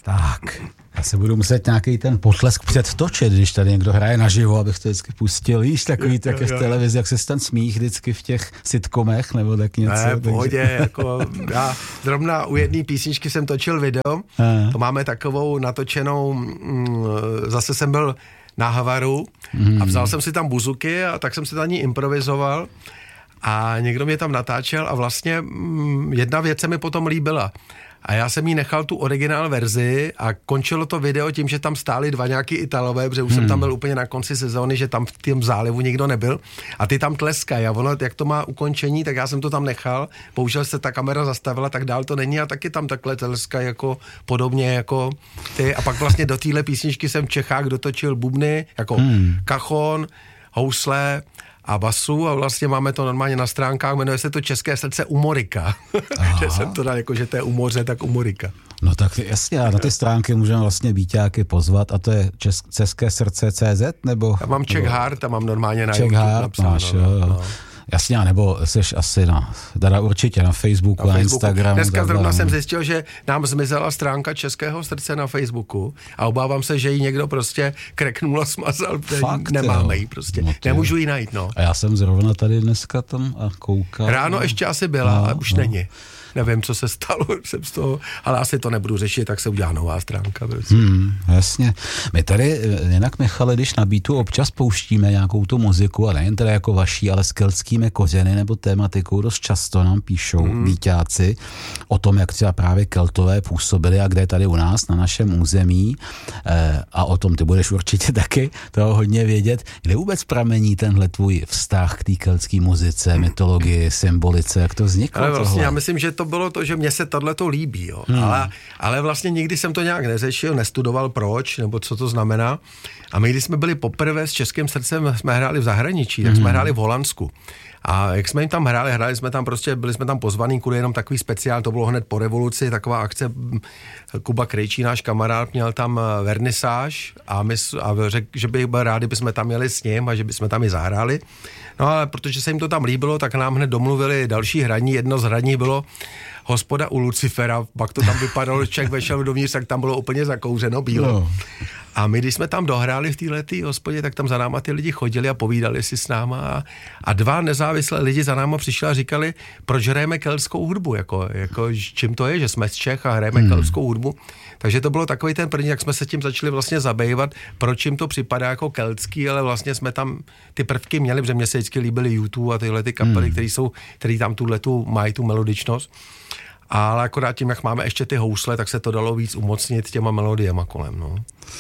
Tak, já se budu muset nějaký ten potlesk předtočit, když tady někdo hraje naživo, abych to vždycky pustil. Víš, takový tak v televizi, jak se ten smích vždycky v těch sitcomech, nebo tak něco. Ne, pohodě, jako já zrovna u jedné písničky jsem točil video, to máme takovou natočenou, zase jsem byl na Havaru a vzal jsem si tam buzuky a tak jsem si tam ní improvizoval a někdo mě tam natáčel a vlastně jedna věc se mi potom líbila. A já jsem jí nechal tu originál verzi a končilo to video tím, že tam stáli dva nějaký Italové, protože už jsem tam byl úplně na konci sezóny, že tam v tom zálivu nikdo nebyl a ty tam tleskají a ono, jak to má ukončení, tak já jsem to tam nechal, bohužel se ta kamera zastavila, tak dál to není a taky tam takhle tleskají jako podobně jako ty a pak vlastně do téhle písničky jsem v Čechách dotočil bubny, jako kachon, housle a basu a vlastně máme to normálně na stránkách, jmenuje se to České srdce Umorika. Že jsem to dal jako, že to je u moře, tak Umorika. No tak jasně, a na ty stránky můžeme vlastně Bíťáky pozvat a to je České srdce CZ nebo? Já mám Czech Heart a mám normálně na Czech YouTube Heart, napsáno. máš, jo. Jasně, nebo jsi asi teda určitě na Facebooku, na Instagramu. Dneska zrovna jsem zjistil, že nám zmizela stránka Českého srdce na Facebooku a obávám se, že ji někdo prostě kreknul a smazal, nemáme ji prostě. No, nemůžu ji najít, no. A já jsem zrovna tady dneska tam a koukal. Ráno ještě asi byla, ale už není. Nevím, co se stalo, jsem z toho, ale asi to nebudu řešit, tak se udělá nová stránka. Jasně. My tady, jinak Michale, když na Beatu občas pouštíme nějakou tu muziku, a nejen teda jako vaší, ale s keltskými kořeny nebo tématikou, dost často nám píšou Bíťáci o tom, jak třeba právě Keltové působili a kde tady u nás, na našem území, a o tom ty budeš určitě taky toho hodně vědět, kde vůbec pramení tenhle tvůj vztah k té keltské muzice, mytologii, symbolice, jak to vzniklo? Ale vlastně já myslím, že to bylo to, že mně se tohleto líbí, jo. Ale vlastně nikdy jsem to nějak neřešil, nestudoval proč, nebo co to znamená. A my, když jsme byli poprvé s Českým srdcem, jsme hráli v zahraničí, tak jsme hráli v Holandsku. A jak jsme jim tam hráli jsme tam prostě, byli jsme tam pozvaní kvůli jenom takový speciál, to bylo hned po revoluci, taková akce, Kuba Krejčí, náš kamarád, měl tam vernisáž a řekl, že by byl rádi, bychom tam jeli s ním a že bychom tam i zahráli. No ale protože se jim to tam líbilo, tak nám hned domluvili další hraní. Jedno z hraní bylo Hospoda u Lucifera, pak to tam vypadalo, Čech vešel dovnitř, tak tam bylo úplně zakouřeno bílo. No. A my, když jsme tam dohráli v této hospodě, tak tam za náma ty lidi chodili a povídali si s náma a dva nezávislé lidi za náma přišli a říkali, proč hrajeme keltskou hudbu, jako čím to je, že jsme z Čech a hrajeme keltskou hudbu. Takže to bylo takový ten první, jak jsme se tím začali vlastně zabývat, proč jim to připadá jako keltský, ale vlastně jsme tam ty prvky měli, protože mě se vždycky líbily YouTube a tyhle ty kapely, který tam mají tu melodičnost. Ale akorát tím, jak máme ještě ty housle, tak se to dalo víc umocnit těma melodiema kolem, no.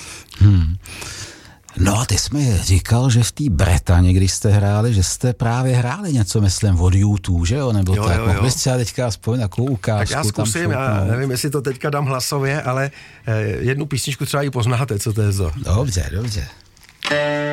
No a ty jsi mi říkal, že v té Bretaně, když jste hráli, že jste právě hráli něco, myslím, od YouTube, že jo? Nebo tak, mohl bys třeba teďka aspoň takovou ukázku. Tak já zkusím, já nevím, jestli to teďka dám hlasově, ale jednu písničku třeba ji poznáte, co to je za. Dobře.